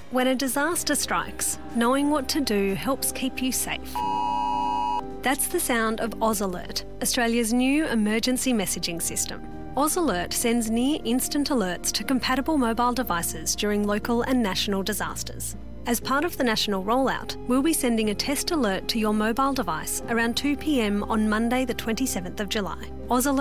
When a disaster strikes, knowing what to do helps keep you safe. That's the sound of Oz Alert, Australia's new emergency messaging system. Oz Alert sends near-instant alerts to compatible mobile devices during local and national disasters. As part of the national rollout, we'll be sending a test alert to your mobile device around 2 p.m on Monday the 27th of July. Oz Alert